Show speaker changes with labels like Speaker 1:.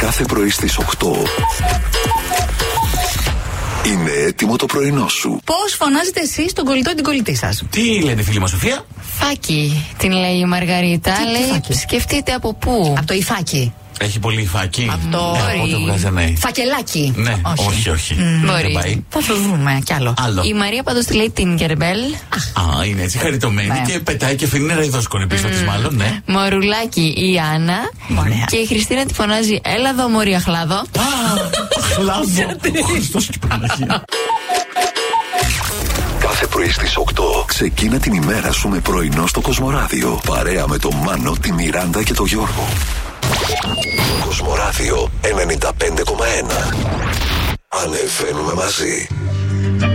Speaker 1: Κάθε πρωί στις 8 είναι έτοιμο το πρωινό σου.
Speaker 2: Πώς φωνάζετε εσείς τον κολλητό ή την κολλητή σας?
Speaker 3: Τι λένε φίλη μας, Σοφία?
Speaker 4: Φάκι, την λέει η Μαργαρίτα.
Speaker 2: Τι
Speaker 4: λέει,
Speaker 2: φάκι?
Speaker 4: σκεφτείτε από πού.
Speaker 2: Από το υφάκι.
Speaker 3: Έχει πολύ υφάκι.
Speaker 2: Αυτό
Speaker 3: Οπότε βγάζει ένα υ.
Speaker 2: Φακελάκι.
Speaker 3: Ναι, όχι.
Speaker 4: Μπορεί.
Speaker 3: Δεν πάει.
Speaker 2: Θα το δούμε κι άλλο.
Speaker 3: Άλλο.
Speaker 4: Η Μαρία πάντως τη λέει την Κερμπέλ.
Speaker 3: Α, είναι έτσι χαριτωμένη
Speaker 2: Ναι.
Speaker 3: και πετάει και αφήνει ραϊδόσκονη πίσω της μάλλον, ναι.
Speaker 4: Μωρουλάκι η Άννα.
Speaker 2: Ωραία.
Speaker 4: Και η Χριστίνα τη φωνάζει έλα εδώ μωρή αχλάδο.
Speaker 3: Α, αχλάδο. Χριστός και Παναγία.
Speaker 1: Κάθε πρωί στις 8 ξεκίνα την ημέρα σου με πρωινό στο Κοσμοράδιο. Παρέα με τον Μάνο, τη Μιράντα και τον Γιώργο. Κοσμοράδιο 95,1. Ανεβαίνουμε μαζί.